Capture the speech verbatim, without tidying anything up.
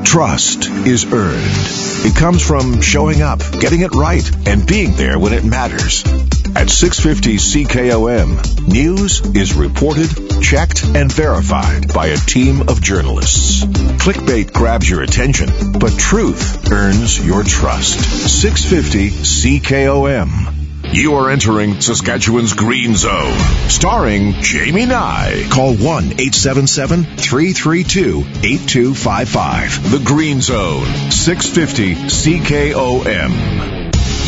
Trust is earned. It comes from showing up, getting it right, and being there when it matters. At six fifty C K O M, news is reported, checked, and verified by a team of journalists. Clickbait grabs your attention, but truth earns your trust. six fifty C K O M. You are entering Saskatchewan's Green Zone, starring Jamie Nye. Call one eight seven seven, three three two, eight two five five. The Green Zone, six fifty C K O M.